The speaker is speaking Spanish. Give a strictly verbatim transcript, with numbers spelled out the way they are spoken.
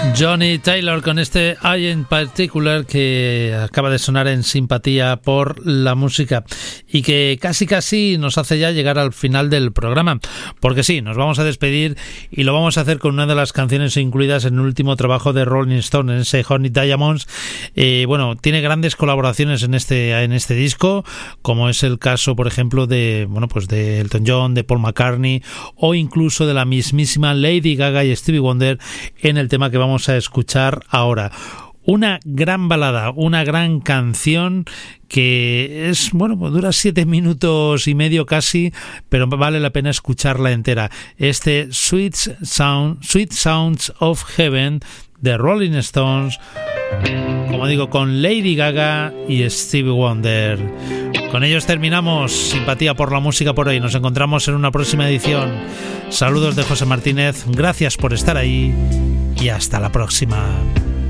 Johnny Taylor con este I in Particular que acaba de sonar en Simpatía por la Música y que casi casi nos hace ya llegar al final del programa, porque sí, nos vamos a despedir y lo vamos a hacer con una de las canciones incluidas en el último trabajo de Rolling Stone, en ese Honey Diamonds. Eh, bueno, tiene grandes colaboraciones en este en este disco, como es el caso, por ejemplo, de bueno pues de Elton John, de Paul McCartney o incluso de la mismísima Lady Gaga y Stevie Wonder en el tema que vamos a escuchar ahora. Una gran balada, una gran canción que es, bueno, pues dura siete minutos y medio casi, pero vale la pena escucharla entera. Este Sweet Sound, Sweet Sounds of Heaven de Rolling Stones, como digo, con Lady Gaga y Stevie Wonder. Con ellos terminamos Simpatía por la Música por hoy. Nos encontramos en una próxima edición. Saludos de José Martínez, gracias por estar ahí y hasta la próxima.